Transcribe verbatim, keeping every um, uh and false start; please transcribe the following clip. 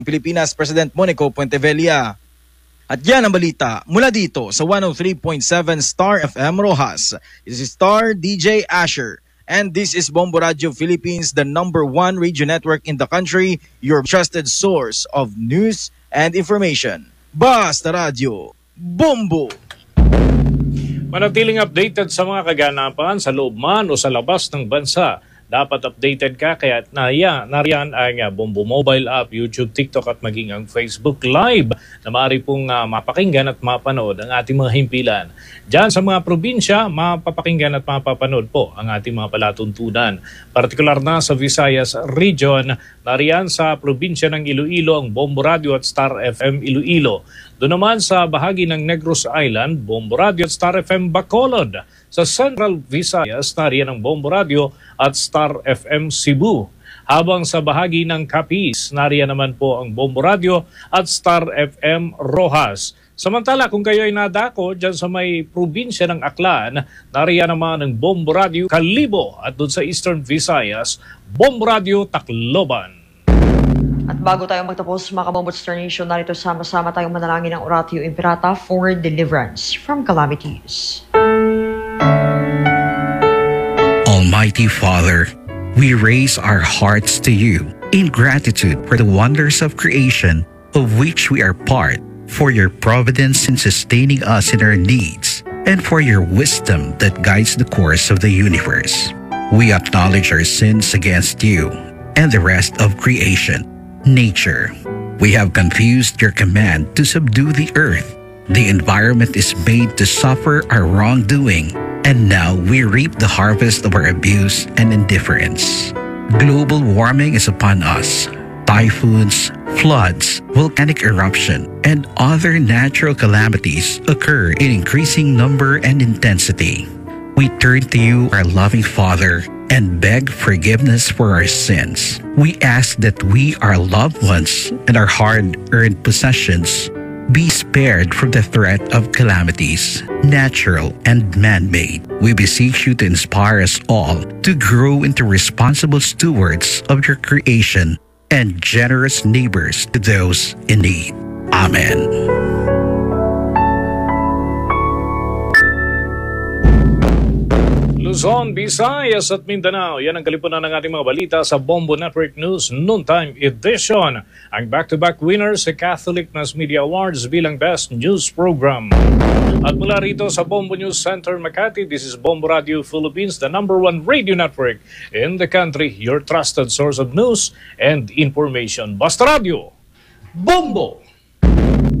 Pilipinas President Monico Puentevella. At yan ang balita mula dito sa one oh three point seven Star F M Rojas. This is Star D J Asher. And this is Bombo Radio Philippines, the number one radio network in the country, your trusted source of news and information. Basta Radio, Bombo! Manatiling updated sa mga kaganapan sa loob man o sa labas ng bansa. Dapat updated ka kaya naya, nariyan ang uh, Bombo Mobile App, YouTube, TikTok at maging ang Facebook Live na maaari pong uh, mapakinggan at mapanood ang ating mga himpilan. Diyan sa mga probinsya, mapapakinggan at mapapanood po ang ating mga palatuntunan. Partikular na sa Visayas Region, nariyan sa probinsya ng Iloilo ang Bombo Radio at Star F M Iloilo. Doon naman sa bahagi ng Negros Island, Bombo Radio at Star F M Bacolod. Sa Central Visayas, nariyan ang Bombo Radio at Star F M Cebu. Habang sa bahagi ng Capiz, nariyan naman po ang Bombo Radio at Star F M Rojas. Samantala, kung kayo ay nadako dyan sa may probinsya ng Aklan, nariyan naman ang Bombo Radio Kalibo at doon sa Eastern Visayas, Bombo Radio Tacloban. At bago tayo magtapos, mga Kabombo Star Nation, narito sama-sama tayong manalangin ng Oratio Imperata for deliverance from calamities. Almighty Father, we raise our hearts to you in gratitude for the wonders of creation of which we are part, for your providence in sustaining us in our needs, and for your wisdom that guides the course of the universe. We acknowledge our sins against you and the rest of creation, nature. We have confused your command to subdue the earth. The environment is made to suffer our wrongdoing, and now we reap the harvest of our abuse and indifference. Global warming is upon us. Typhoons, floods, volcanic eruption, and other natural calamities occur in increasing number and intensity. We turn to you, our loving Father, and beg forgiveness for our sins. We ask that we, our loved ones, and our hard-earned possessions be spared from the threat of calamities, natural and man-made. We beseech you to inspire us all to grow into responsible stewards of your creation and generous neighbors to those in need. Amen. Luzon, Visayas at Mindanao. Yan ang kalipunan ng ating mga balita sa Bombo Network News Noontime Edition. Ang back-to-back winner sa Catholic Mass Media Awards bilang Best News Program. At mula rito sa Bombo News Center, Makati, this is Bombo Radio Philippines, the number one radio network in the country, your trusted source of news and information. Basta Radio, Bombo!